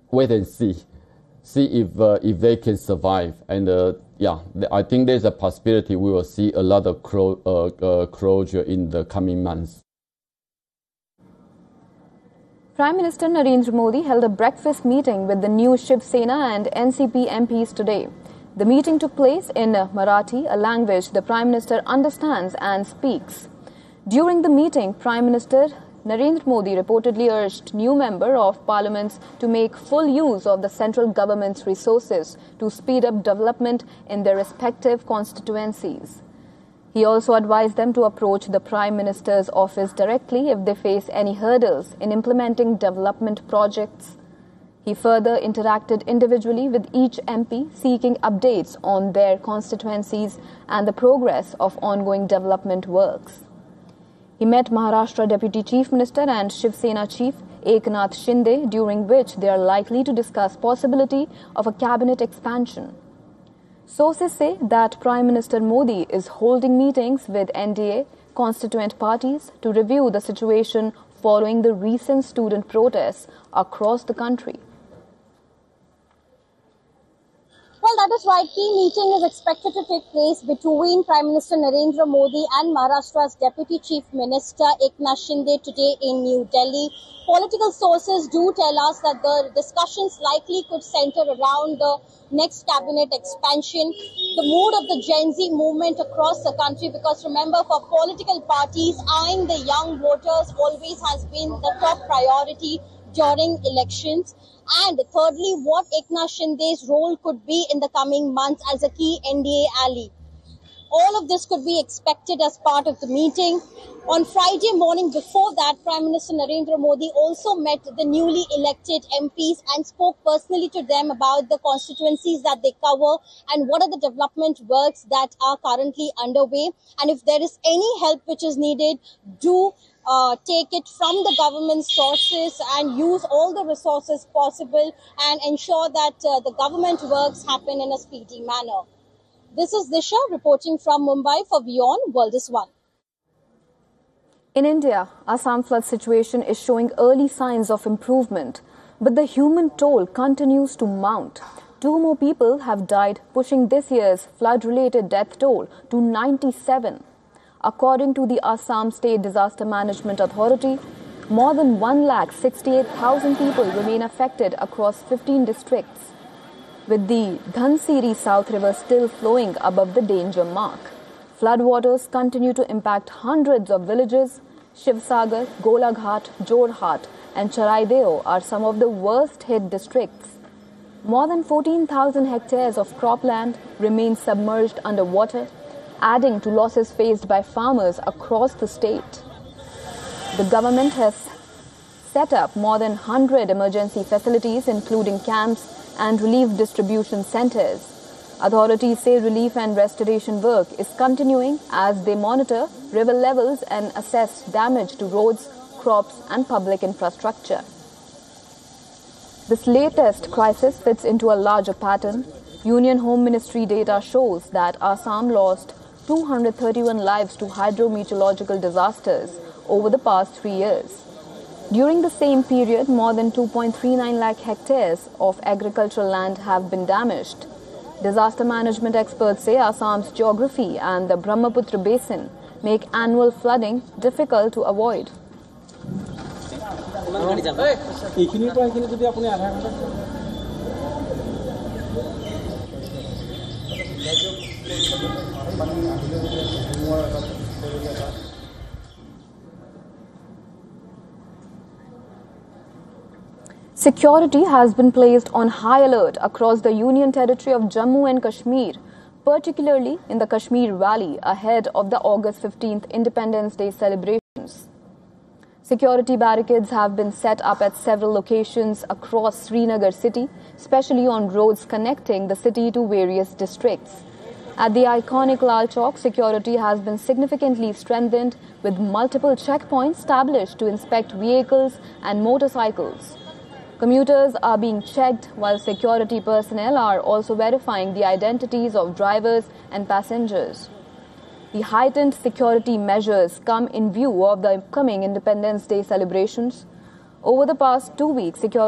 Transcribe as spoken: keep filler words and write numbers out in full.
wait and see, see if uh, if they can survive. And uh, yeah, I think there's a possibility we will see a lot of clo uh, uh, closure in the coming months. Prime Minister Narendra Modi held a breakfast meeting with the new Shiv Sena and N C P M Ps today. The meeting took place in Marathi, a language the Prime Minister understands and speaks. During the meeting, Prime Minister Narendra Modi reportedly urged new Member of Parliaments to make full use of the central government's resources to speed up development in their respective constituencies. He also advised them to approach the Prime Minister's office directly if they face any hurdles in implementing development projects. He further interacted individually with each M P, seeking updates on their constituencies and the progress of ongoing development works. He met Maharashtra Deputy Chief Minister and Shiv Sena Chief Eknath Shinde, during which they are likely to discuss possibility of a cabinet expansion. Sources say that Prime Minister Modi is holding meetings with N D A constituent parties to review the situation following the recent student protests across the country. Well, that is right. Key meeting is expected to take place between Prime Minister Narendra Modi and Maharashtra's Deputy Chief Minister Eknath Shinde today in New Delhi. Political sources do tell us that the discussions likely could center around the next cabinet expansion, the mood of the Gen Z movement across the country, because remember, for political parties, eyeing the young voters always has been the top priority during elections. And thirdly, what Eknath Shinde's role could be in the coming months as a key N D A ally. All of this could be expected as part of the meeting. On Friday morning before that, Prime Minister Narendra Modi also met the newly elected M Ps and spoke personally to them about the constituencies that they cover and what are the development works that are currently underway. And if there is any help which is needed, do Uh, take it from the government sources and use all the resources possible and ensure that uh, the government works happen in a speedy manner. This is Disha reporting from Mumbai for Beyond World is One. In India, Assam flood situation is showing early signs of improvement, but the human toll continues to mount. Two more people have died, pushing this year's flood-related death toll to ninety-seven. According to the Assam State Disaster Management Authority, more than one lakh sixty-eight thousand people remain affected across fifteen districts, with the Dhansiri South River still flowing above the danger mark. Floodwaters continue to impact hundreds of villages. Shivsagar, Golaghat, Jorhat and Charaideo are some of the worst hit districts. More than fourteen thousand hectares of cropland remain submerged underwater, adding to losses faced by farmers across the state. The government has set up more than one hundred emergency facilities, including camps and relief distribution centers. Authorities say relief and restoration work is continuing as they monitor river levels and assess damage to roads, crops and public infrastructure. This latest crisis fits into a larger pattern. Union Home Ministry data shows that Assam lost two hundred thirty-one lives to hydrometeorological disasters over the past three years. During the same period, more than two point three nine lakh hectares of agricultural land have been damaged. Disaster management experts say Assam's geography and the Brahmaputra basin make annual flooding difficult to avoid. Security has been placed on high alert across the Union Territory of Jammu and Kashmir, particularly in the Kashmir Valley ahead of the August fifteenth Independence Day celebrations. Security barricades have been set up at several locations across Srinagar city, especially on roads connecting the city to various districts. At the iconic Lal Chowk, security has been significantly strengthened with multiple checkpoints established to inspect vehicles and motorcycles. Commuters are being checked while security personnel are also verifying the identities of drivers and passengers. The heightened security measures come in view of the upcoming Independence Day celebrations. Over the past two weeks, security